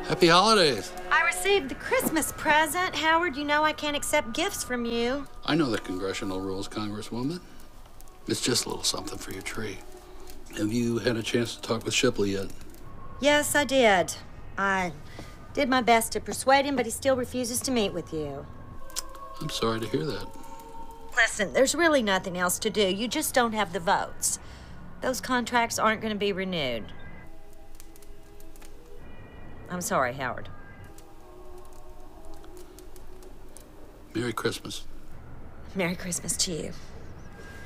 Happy holidays. I received the Christmas present. Howard, you know I can't accept gifts from you. I know the congressional rules, Congresswoman. It's just a little something for your tree. Have you had a chance to talk with Shipley yet? Yes, I did. I did my best to persuade him, but he still refuses to meet with you. I'm sorry to hear that. Listen, there's really nothing else to do. You just don't have the votes. Those contracts aren't going to be renewed. I'm sorry, Howard. Merry Christmas. Merry Christmas to you.